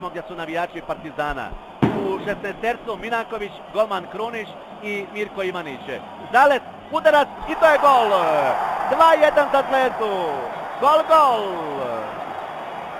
gdje su navijači Partizana. U 16-tercu Minaković, golman Krunić i Mirko Imanić. Zalet, udarac i to je gol! 2-1 za Zvezdu. Gol!